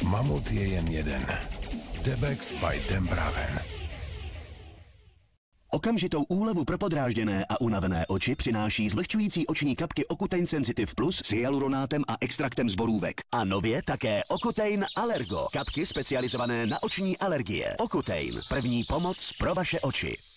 Mamut je jen jeden. Debex by Dembraven. Okamžitou úlevu pro podrážděné a unavené oči přináší zlehčující oční kapky Ocutein Sensitive Plus s hyaluronátem a extraktem z borůvek. A nově také Ocutein Allergo. Kapky specializované na oční alergie. Ocutein. První pomoc pro vaše oči.